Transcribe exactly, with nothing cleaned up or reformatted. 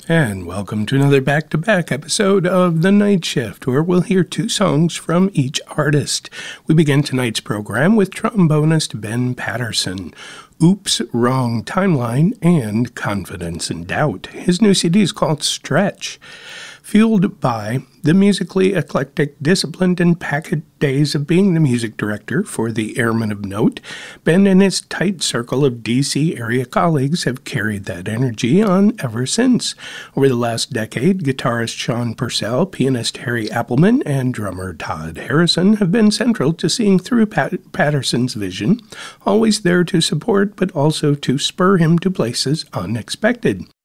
And welcome to another back-to-back episode of The Night Shift, where we'll hear two songs from each artist. We begin tonight's program with trombonist Ben Patterson, Oops, Wrong Timeline, and Confidence and Doubt. His new C D is called Stretch. Fueled by the musically eclectic, disciplined, and packed days of being the music director for the Airmen of Note, Ben and his tight circle of D C area colleagues have carried that energy on ever since. Over the last decade, guitarist Sean Purcell, pianist Harry Appleman, and drummer Todd Harrison have been central to seeing through Pat- Patterson's vision, always there to support but also to spur him to places unexpected.